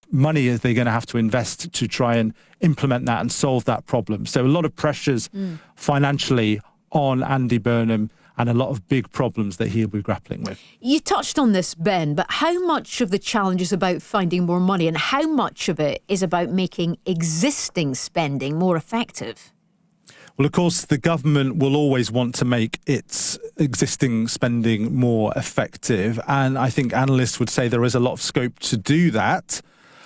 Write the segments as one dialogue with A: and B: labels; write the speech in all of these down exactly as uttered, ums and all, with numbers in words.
A: money are they going to have to invest to try and implement that and solve that problem? So a lot of pressures mm. financially on Andy Burnham, and a lot of big problems that he'll be grappling with.
B: You touched on this, Ben, but how much of the challenge is about finding more money, and how much of it is about making existing spending more effective?
A: Well, of course, the government will always want to make its existing spending more effective, and I think analysts would say there is a lot of scope to do that.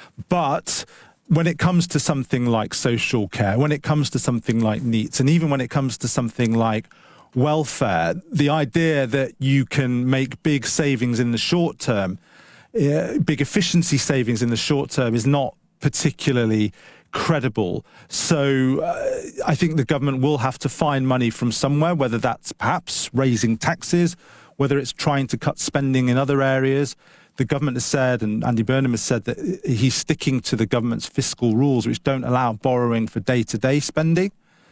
A: But when it comes to something like social care, when it comes to something like NEETs, and even when it comes to something like welfare, the idea that you can make big savings in the short term, uh, big efficiency savings in the short term, is not particularly credible. So uh, I think the government will have to find money from somewhere, whether that's perhaps raising taxes, whether it's trying to cut spending in other areas. The government has said, and Andy Burnham has said, that he's sticking to the government's fiscal rules, which don't allow borrowing for day-to-day spending.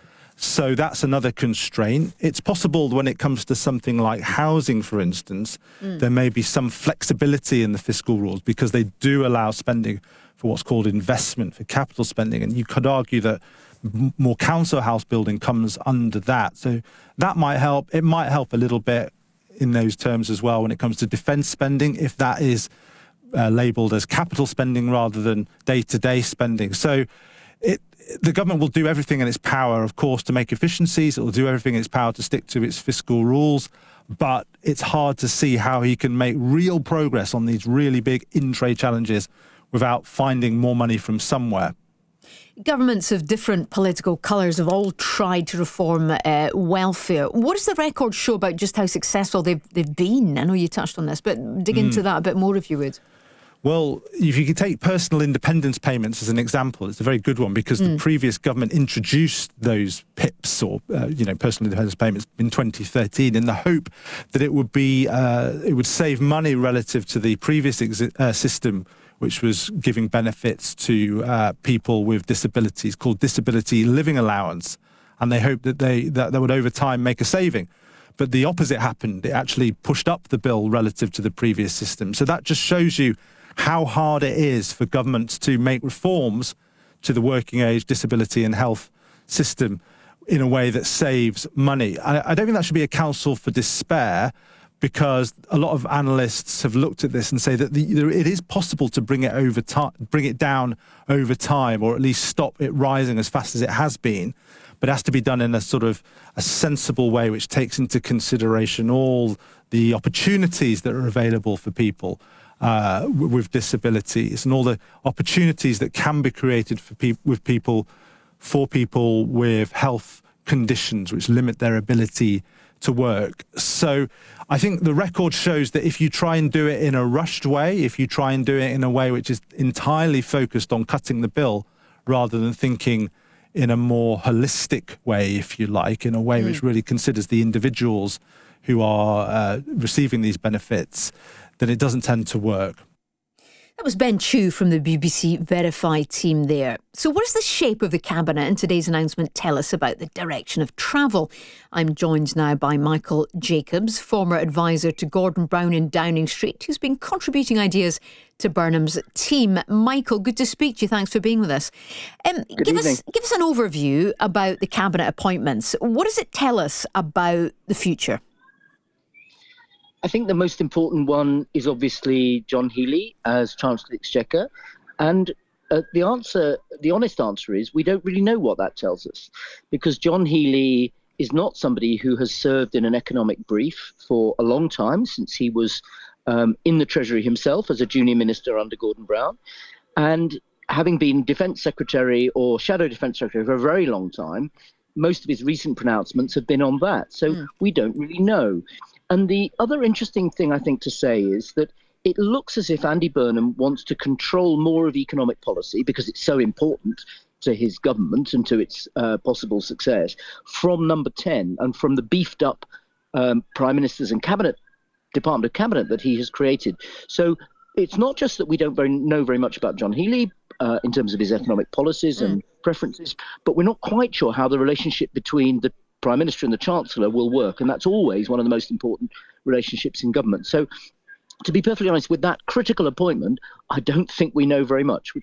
A: So that's another constraint. It's possible when it comes to something like housing, for instance, mm. there may be some flexibility in the fiscal rules because they do allow spending for what's called investment, for capital spending. And you could argue that m- more council house building comes under that. So that might help. It might help a little bit in those terms as well when it comes to defence spending, if that is uh, labelled as capital spending rather than day-to-day spending. So it the government will do everything in its power, of course, to make efficiencies. It will do everything in its power to stick to its fiscal rules. But it's hard to see how he can make real progress on these really big in-trade challenges without finding more money from somewhere.
B: Governments of different political colours have all tried to reform uh, welfare. What does the record show about just how successful they've, they've been? I know you touched on this, but dig mm. into that a bit more if you would.
A: Well, if you could take personal independence payments as an example, it's a very good one because mm. the previous government introduced those P I Ps, or uh, you know, personal independence payments, in twenty thirteen, in the hope that it would be uh, it would save money relative to the previous exi- uh, system, which was giving benefits to uh, people with disabilities, called disability living allowance, and they hoped that they that, that would over time make a saving. But the opposite happened. It actually pushed up the bill relative to the previous system. So that just shows you how hard it is for governments to make reforms to the working age, disability and health system in a way that saves money. I, I don't think that should be a counsel for despair, because a lot of analysts have looked at this and say that the, it is possible to bring it over time, bring it down over time, or at least stop it rising as fast as it has been. But it has to be done in a sort of a sensible way, which takes into consideration all the opportunities that are available for people Uh, with disabilities, and all the opportunities that can be created for people with people for people with health conditions which limit their ability to work. So I think the record shows that if you try and do it in a rushed way, if you try and do it in a way which is entirely focused on cutting the bill rather than thinking in a more holistic way, if you like, in a way mm. which really considers the individuals who are uh, receiving these benefits, then it doesn't tend to work.
B: That was Ben Chew from the B B C Verify team there. So what does the shape of the Cabinet and today's announcement tell us about the direction of travel? I'm joined now by Michael Jacobs, former advisor to Gordon Brown in Downing Street, who's been contributing ideas to Burnham's team. Michael, good to speak to you. Thanks for being with us. Um,
C: good
B: give
C: evening.
B: us give us an overview about the Cabinet appointments. What does it tell us about the future?
C: I think the most important one is obviously John Healey as Chancellor of the Exchequer. And uh, the answer, the honest answer is we don't really know what that tells us, because John Healey is not somebody who has served in an economic brief for a long time, since he was um, in the Treasury himself as a junior minister under Gordon Brown. And having been Defence Secretary or Shadow Defence Secretary for a very long time, most of his recent pronouncements have been on that. So mm. we don't really know. And the other interesting thing I think to say is that it looks as if Andy Burnham wants to control more of economic policy, because it's so important to his government and to its uh, possible success, from number ten and from the beefed up um, prime ministers and cabinet, Department of Cabinet that he has created. So it's not just that we don't very, know very much about John Healey uh, in terms of his economic policies mm. and preferences, but we're not quite sure how the relationship between the Prime Minister and the Chancellor will work. And that's always one of the most important relationships in government. So to be perfectly honest, with that critical appointment, I don't think we know very much, which